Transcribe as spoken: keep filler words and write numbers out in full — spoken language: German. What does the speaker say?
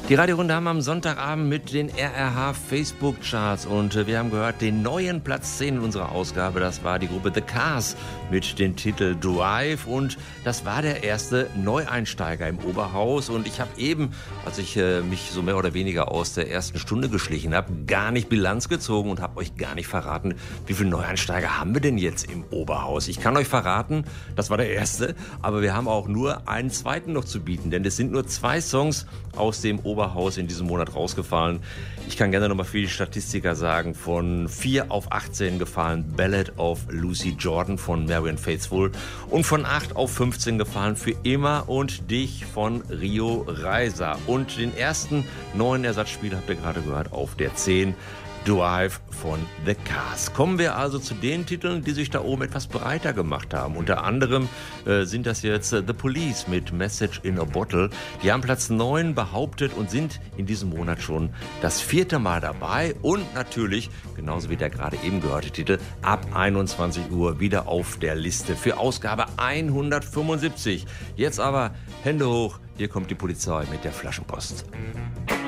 Die Radiorunde haben wir am Sonntagabend mit den R R H Facebook-Charts und wir haben gehört, den neuen Platz zehn in unserer Ausgabe, das war die Gruppe The Cars mit dem Titel Drive und das war der erste Neueinsteiger im Oberhaus und ich habe eben, als ich äh, mich so mehr oder weniger aus der ersten Stunde geschlichen habe, gar nicht Bilanz gezogen und habe euch gar nicht verraten, wie viele Neueinsteiger haben wir denn jetzt im Oberhaus. Ich kann euch verraten, das war der erste, aber wir haben auch nur einen zweiten noch zu bieten, denn es sind nur zwei Songs aus dem Oberhaus in diesem Monat rausgefallen. Ich kann gerne nochmal für die Statistiker sagen, von vier auf achtzehn gefallen Ballad of Lucy Jordan von Marianne Faithfull und von acht auf fünfzehn gefallen Für immer und dich von Rio Reiser. Und den ersten neuen Ersatzspieler habt ihr gerade gehört auf der zehn. Drive von The Cars. Kommen wir also zu den Titeln, die sich da oben etwas breiter gemacht haben. Unter anderem äh, sind das jetzt äh, The Police mit Message in a Bottle. Die haben Platz neun behauptet und sind in diesem Monat schon das vierte Mal dabei. Und natürlich, genauso wie der gerade eben gehörte Titel, ab einundzwanzig Uhr wieder auf der Liste für Ausgabe hundertfünfundsiebzig. Jetzt aber Hände hoch, hier kommt die Polizei mit der Flaschenpost.